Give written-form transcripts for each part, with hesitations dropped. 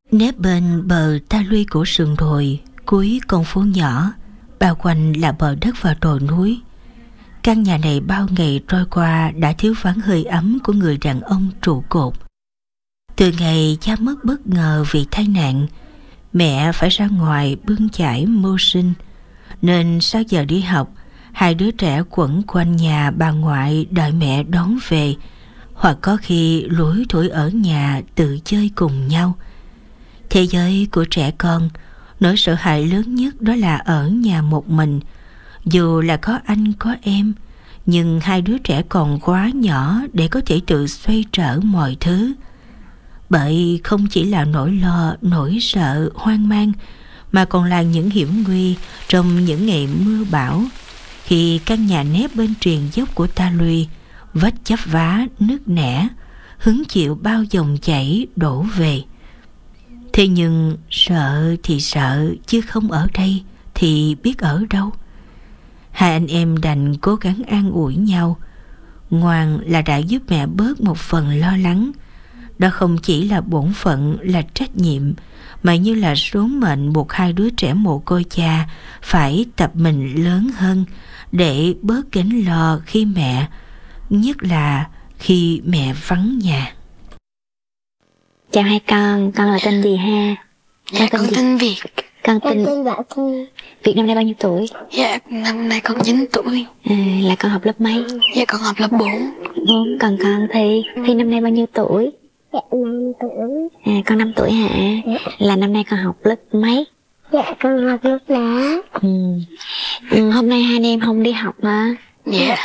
Nép bên bờ ta luy của sườn đồi, cuối con phố nhỏ, bao quanh là bờ đất và đồi núi. Căn nhà này bao ngày trôi qua đã thiếu vắng hơi ấm của người đàn ông trụ cột. Từ ngày cha mất bất ngờ vì tai nạn, mẹ phải ra ngoài bươn chải mưu sinh, nên sau giờ đi học, hai đứa trẻ quẩn quanh nhà bà ngoại đợi mẹ đón về, hoặc có khi lủi thủi ở nhà tự chơi cùng nhau. Thế giới của trẻ con, nỗi sợ hãi lớn nhất đó là ở nhà một mình. Dù là có anh có em, nhưng hai đứa trẻ còn quá nhỏ để có thể tự xoay trở mọi thứ. Bởi không chỉ là nỗi lo, nỗi sợ, hoang mang, mà còn là những hiểm nguy trong những ngày mưa bão, khi căn nhà nép bên triền dốc của ta luy, vách chắp vá nứt nẻ, hứng chịu bao dòng chảy đổ về. Thế nhưng sợ thì sợ, chứ không ở đây thì biết ở đâu. Hai anh em đành cố gắng an ủi nhau. Ngoan là đã giúp mẹ bớt một phần lo lắng. Đó không chỉ là bổn phận, là trách nhiệm, mà như là số mệnh buộc hai đứa trẻ mồ côi cha phải tập mình lớn hơn để bớt gánh lo khi mẹ, nhất là khi mẹ vắng nhà. Chào hai con là tên gì ha? Dạ con tên Việt. Con tên Bảo Thư. Việt năm nay bao nhiêu tuổi? Dạ năm nay con 9 tuổi. Là con học lớp mấy? Dạ con học lớp 4. Còn con Thi năm nay bao nhiêu tuổi? Dạ 5 tuổi. Con 5 tuổi hả? Dạ. Là năm nay con học lớp mấy? Dạ con học lớp lá. Hôm nay hai anh em không đi học hả? Dạ.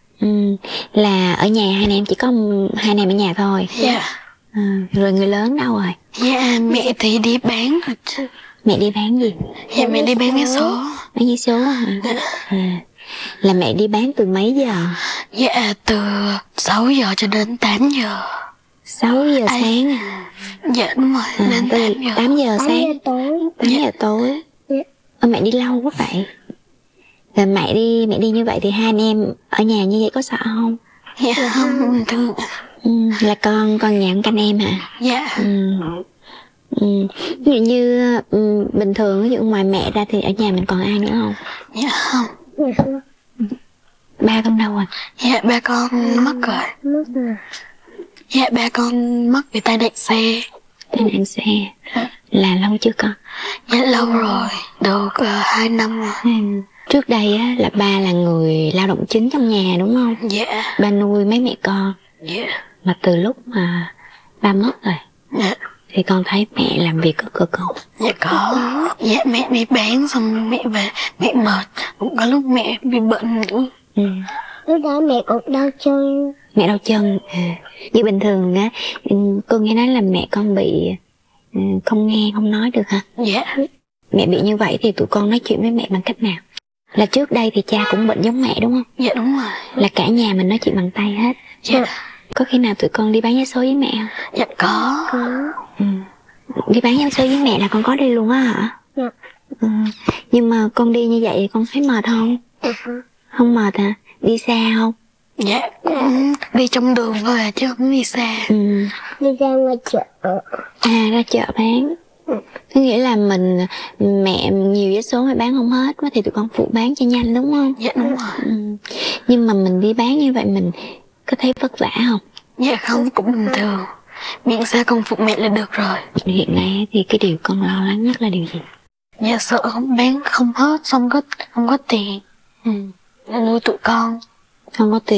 Là ở nhà hai anh em, chỉ có hai anh em ở nhà thôi? Dạ. Rồi người lớn đâu rồi? Dạ mẹ thì đi bán rồi chứ. Mẹ đi bán gì? Dạ mẹ đi bán vé số. Bán vé số hả? Dạ. Là mẹ đi bán từ mấy giờ? Dạ từ 6 giờ cho đến 8 giờ. 6 giờ sáng à? Dạ đúng rồi, đến 8 giờ. 8 giờ sáng. 8 giờ tối. Mẹ đi lâu quá vậy. Rồi mẹ đi như vậy thì hai anh em ở nhà như vậy có sợ không? Dạ không, bình thường. Là con nhà canh em hả? Dạ. Ví dụ như bình thường, ví dụ ngoài mẹ ra thì ở nhà mình còn ai nữa không? Dạ không. Ba con đâu rồi? Dạ ba con mất rồi. Dạ ba con mất vì tai nạn xe. Tai nạn xe. Là lâu chưa con? Dạ lâu rồi, được 2 năm rồi. Trước đây á, là ba là người lao động chính trong nhà đúng không? Dạ. Ba nuôi mấy mẹ con. Dạ. Mà từ lúc mà ba mất rồi, Dạ. thì con thấy mẹ làm việc có cực không? Dạ có. Dạ mẹ đi bán xong mẹ về, mẹ mệt. Cũng có lúc mẹ bị bệnh nữa. Lúc đó mẹ cũng đau chân. Mẹ đau chân. Như bình thường á, cô nghe nói là mẹ con bị không nghe không nói được hả? Dạ. Mẹ bị như vậy thì tụi con nói chuyện với mẹ bằng cách nào? Là trước đây thì cha cũng bệnh giống mẹ đúng không? Dạ đúng rồi. Là cả nhà mình nói chuyện bằng tay hết. Dạ. Có khi nào tụi con đi bán vé số với mẹ không? Dạ có. Đi bán vé số với mẹ là con có đi luôn á hả? Dạ. Nhưng mà con đi như vậy con thấy mệt không? Không mệt hả? Đi xa không? Dạ cũng đi trong đường thôi à, chứ không đi xa. Đi ra ngoài chợ. Ra chợ bán. Có nghĩa là mẹ nhiều vé số mà bán không hết thì tụi con phụ bán cho nhanh đúng không? Dạ đúng rồi. Nhưng mà mình đi bán như vậy mình có thấy vất vả không? Dạ không, cũng bình thường. Miễn sao con phụ mẹ là được rồi. Hiện nay thì cái điều con lo lắng nhất là điều gì? Dạ sợ không bán không hết, xong không có tiền. Nuôi tụi con. Không có tiền.